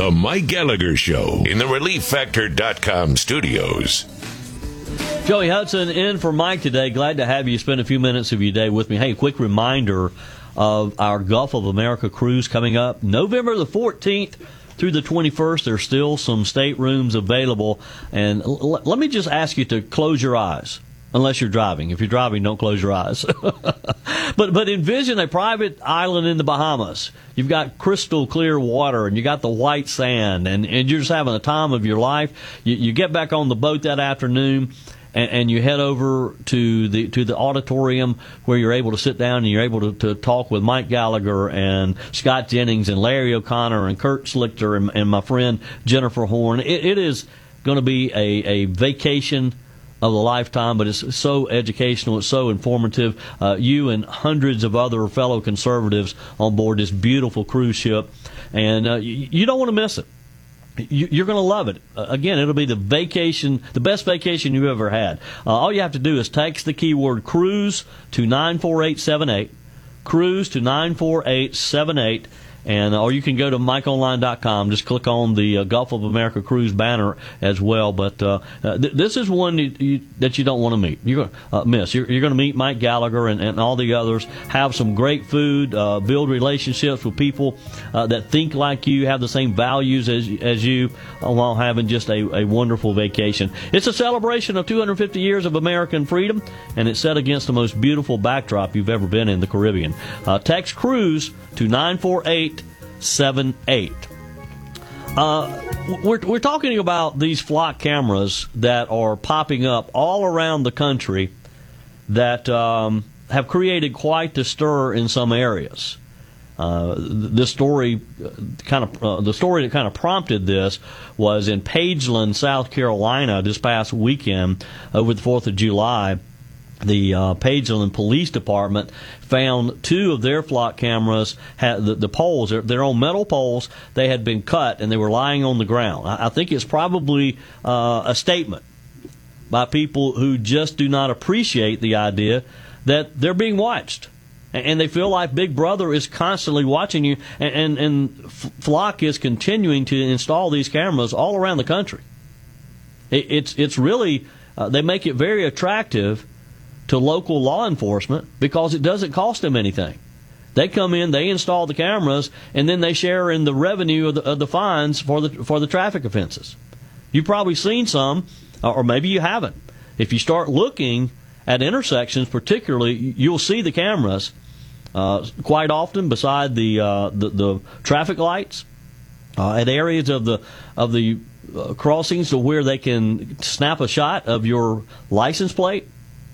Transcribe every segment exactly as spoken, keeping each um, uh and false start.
The Mike Gallagher Show in the relief factor dot com studios. Joey Hudson in for Mike today. Glad to have you spend a few minutes of your day with me. Hey, quick reminder of our Gulf of America cruise coming up November the fourteenth through the twenty-first. There's still some staterooms available. And l- let me just ask you to close your eyes. Unless you're driving. If you're driving, don't close your eyes. but but envision a private island in the Bahamas. You've got crystal clear water, and you got the white sand, and, and you're just having the time of your life. You, you get back on the boat that afternoon, and, and you head over to the to the auditorium where you're able to sit down and you're able to, to talk with Mike Gallagher and Scott Jennings and Larry O'Connor and Kurt Slichter and, and my friend Jennifer Horn. It, it is going to be a, a vacation of a lifetime, but it's so educational, it's so informative. Uh, you and hundreds of other fellow conservatives on board this beautiful cruise ship, and uh, you, you don't want to miss it. You, you're going to love it. Uh, again, it'll be the vacation, the best vacation you've ever had. Uh, all you have to do is text the keyword cruise to nine four eight seven eight, cruise to nine four eight seven eight. And or you can go to mike online dot com. Just click on the uh, Gulf of America cruise banner as well. But uh, uh, th- this is one you, you, that you don't want to meet. You're going to uh, miss. You're, you're going to meet Mike Gallagher and, and all the others. Have some great food. Uh, build relationships with people uh, that think like you, have the same values as as you, while having just a, a wonderful vacation. It's a celebration of two hundred fifty years of American freedom, and it's set against the most beautiful backdrop you've ever been in the Caribbean. Uh, text cruise to nine four eight seven eight. Uh, we're, we're talking about these flock cameras that are popping up all around the country that um, have created quite the stir in some areas. Uh, this story, kind of, uh, the story that kind of prompted this was in Pageland, South Carolina, this past weekend over the fourth of July. The uh, Pageland Police Department found two of their flock cameras, had the, the poles, they're, they're on metal poles, they had been cut and they were lying on the ground. I, I think it's probably uh, a statement by people who just do not appreciate the idea that they're being watched. And, and they feel like Big Brother is constantly watching you, and, and, and Flock is continuing to install these cameras all around the country. It, it's, it's really, uh, they make it very attractive to local law enforcement because it doesn't cost them anything. They come in, they install the cameras, and then they share in the revenue of the, of the fines for the for the traffic offenses. You've probably seen some, or maybe you haven't. If you start looking at intersections, particularly, you'll see the cameras uh, quite often beside the uh, the, the traffic lights uh, at areas of the of the uh, crossings to where they can snap a shot of your license plate.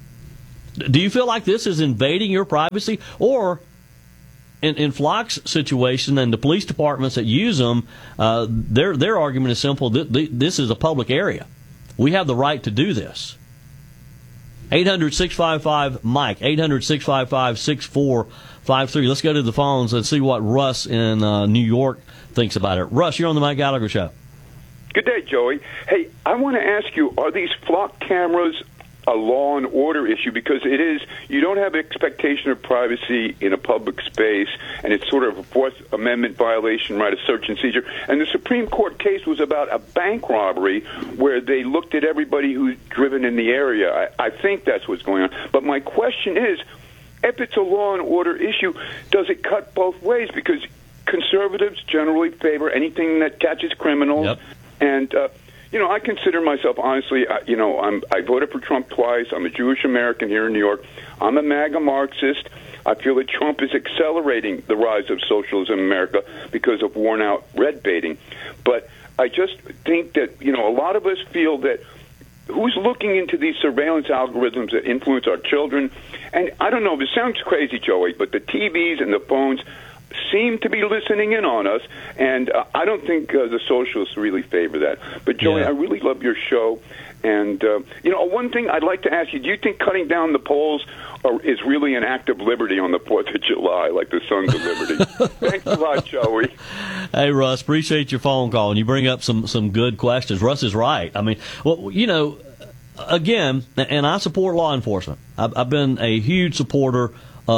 Do you feel like this is invading your privacy? Or in, in Flock's situation and the police departments that use them, uh, their their argument is simple. This is a public area. We have the right to do this. eight hundred, six five five, Mike, eight hundred, six five five, six four five three. Let's go to the phones and see what Russ in uh, New York thinks about it. Russ, you're on the Mike Gallagher Show. Good day, Joey. Hey, I want to ask you, are these Flock cameras a law and order issue? Because it is, you don't have expectation of privacy in a public space, and it's sort of a Fourth Amendment violation, right, a search and seizure. And the Supreme Court case was about a bank robbery where they looked at everybody who's driven in the area. I, I think that's what's going on. But my question is, if it's a law and order issue, does it cut both ways? Because conservatives generally favor anything that catches criminals. Yep. And, uh, you know, I consider myself, honestly, uh, you know, I'm, I voted for Trump twice. I'm a Jewish American here in New York. I'm a MAGA Marxist. I feel that Trump is accelerating the rise of socialism in America because of worn-out red baiting. But I just think that, you know, a lot of us feel that who's looking into these surveillance algorithms that influence our children? And I don't know, it sounds crazy, Joey, but the T Vs and the phones seem to be listening in on us, and uh, I don't think uh, the socialists really favor that. But, Joey, yeah. I really love your show. And, uh, you know, one thing I'd like to ask you, do you think cutting down the poles are, is really an act of liberty on the fourth of July, like the Sons of Liberty? Thanks a lot, Joey. Hey, Russ, appreciate your phone call, and you bring up some, some good questions. Russ is right. I mean, well, you know, again, and I support law enforcement. I've, I've been a huge supporter of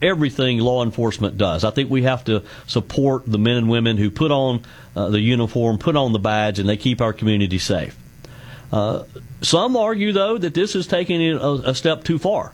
everything law enforcement does. I think we have to support the men and women who put on uh, the uniform, put on the badge, and they keep our community safe. Uh, some argue, though, that this is taking it a, a step too far.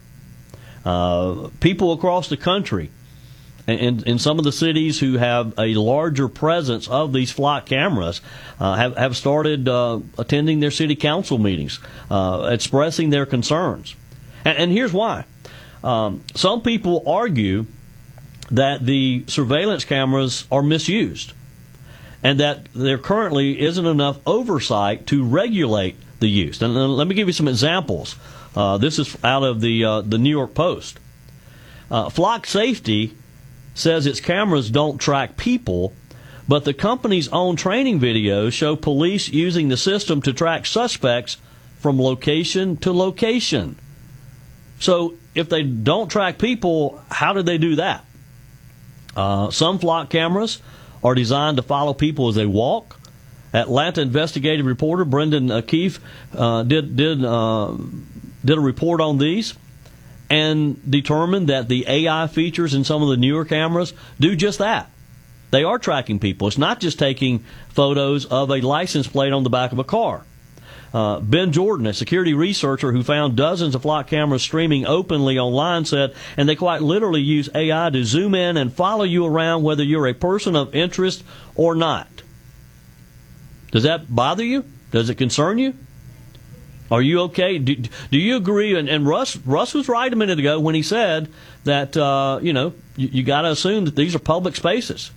Uh, people across the country and in some of the cities who have a larger presence of these flock cameras uh, have, have started uh, attending their city council meetings, uh, expressing their concerns. And, and here's why. Um, some people argue that the surveillance cameras are misused and that there currently isn't enough oversight to regulate the use. And let me give you some examples. Uh, this is out of the, uh, the New York Post. Uh, Flock Safety says its cameras don't track people, but the company's own training videos show police using the system to track suspects from location to location. So if they don't track people, how did they do that? Uh, some flock cameras are designed to follow people as they walk. Atlanta investigative reporter Brendan O'Keefe uh, did did uh, did a report on these and determined that the A I features in some of the newer cameras do just that. They are tracking people. It's not just taking photos of a license plate on the back of a car. Uh, Ben Jordan, a security researcher who found dozens of flock cameras streaming openly online, said, and they quite literally use A I to zoom in and follow you around whether you're a person of interest or not. Does that bother you? Does it concern you? Are you okay? Do, do you agree? And, and Russ Russ was right a minute ago when he said that, uh, you know, you, you got to assume that these are public spaces.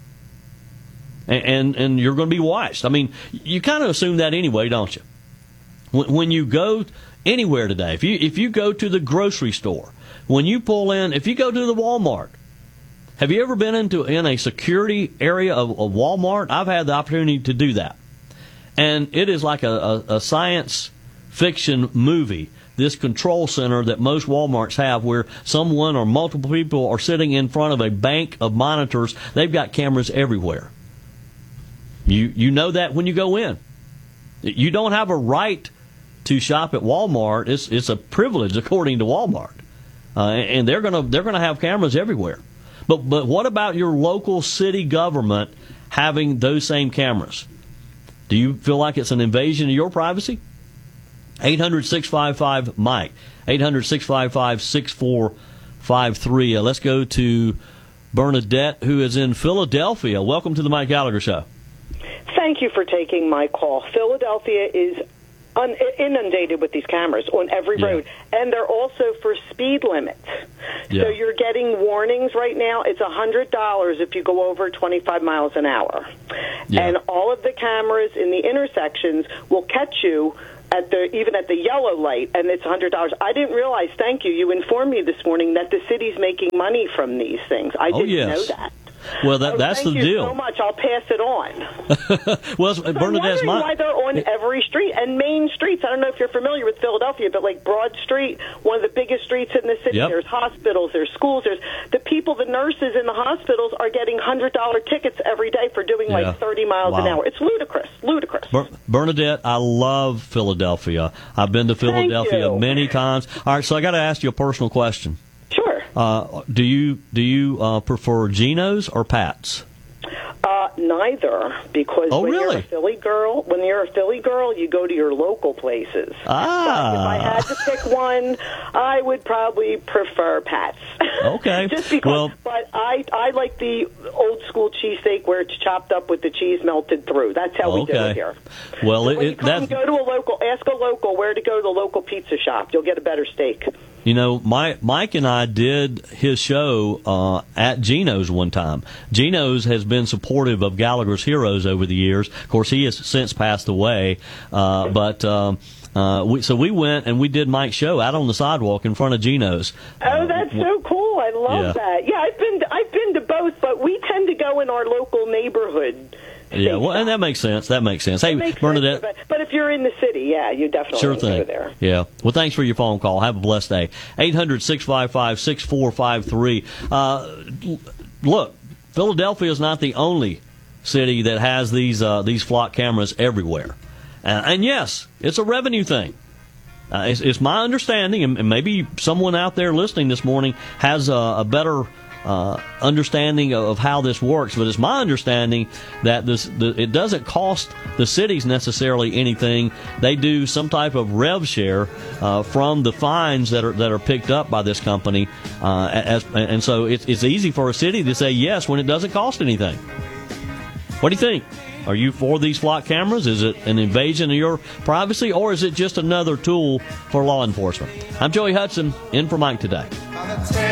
And, and, and you're going to be watched. I mean, you kind of assume that anyway, don't you? When, when you go anywhere today, if you if you go to the grocery store, when you pull in, if you go to the Walmart, have you ever been into in a security area of a Walmart? I've had the opportunity to do that. And it is like a, a, a science fiction movie, this control center that most Walmarts have where someone or multiple people are sitting in front of a bank of monitors. They've got cameras everywhere. You you know that when you go in. You don't have a right to shop at Walmart. It's it's a privilege according to Walmart. Uh, and they're going to they're going to have cameras everywhere. But but what about your local city government having those same cameras? Do you feel like it's an invasion of your privacy? eight hundred, six five five, Mike. eight hundred, six five five, six four five three. Uh, let's go to Bernadette, who is in Philadelphia. Welcome to the Mike Gallagher Show. Thank you for taking my call. Philadelphia is un- inundated with these cameras on every yeah. road, and they're also for speed limits. Yeah. So you're getting warnings right now. It's one hundred dollars if you go over twenty-five miles an hour. Yeah. And all of the cameras in the intersections will catch you at the even at the yellow light, and it's one hundred dollars. I didn't realize, thank you, you informed me this morning that the city's making money from these things. I oh, didn't yes. know that. Well, that, oh, that's the deal. deal. Thank you so much. I'll pass it on. well, so Bernadette's I'm wondering my... why they're on every street and main streets. I don't know if you're familiar with Philadelphia, but like Broad Street, one of the biggest streets in the city. Yep. There's hospitals, there's schools, there's the people, the nurses in the hospitals are getting one hundred dollars tickets every day for doing Yeah. like thirty miles Wow. an hour. It's ludicrous, ludicrous. Ber- Bernadette, I love Philadelphia. I've been to Philadelphia you. many times. All right, so I got to ask you a personal question. Sure. Uh, do you do you uh, prefer Geno's or Pat's? Uh, neither, because Oh, when really? you're a Philly girl, when you're a Philly girl, you go to your local places. Ah. But if I had to pick one, I would probably prefer Pat's. Okay. Just because, Well- but I I like the old school cheesesteak where it's chopped up with the cheese melted through. That's how we do Okay. it here. Well, So it, when you it, come, that go to a local, ask a local where to go to the local pizza shop. You'll get a better steak. You know, my, Mike and I did his show uh, at Geno's one time. Geno's has been supportive of Gallagher's Heroes over the years. Of course, he has since passed away. Uh, but um, uh, we, so we went and we did Mike's show out on the sidewalk in front of Geno's. Oh, that's so cool! I love Yeah. that. Yeah, I've been to, I've been to both, but we tend to go in our local neighborhood. Yeah, well, and that makes sense. That makes sense. Hey, Makes Bernadette. sense, but, but if you're in the city, yeah, you definitely Sure want to thing. go there. Yeah. Well, thanks for your phone call. Have a blessed day. eight hundred, six five five, six four five three. Uh, look, Philadelphia is not the only city that has these uh, these flock cameras everywhere. Uh, and yes, it's a revenue thing. uh, it's, it's my understanding, and maybe someone out there listening this morning has a, a better uh, understanding of how this works, but it's my understanding that this the, it doesn't cost the cities necessarily anything. They do some type of rev share uh, from the fines that are that are picked up by this company, uh, as, and so it's, it's easy for a city to say yes when it doesn't cost anything. What do you think? Are you for these flock cameras? Is it an invasion of your privacy, or is it just another tool for law enforcement? I'm Joey Hudson, in for Mike today.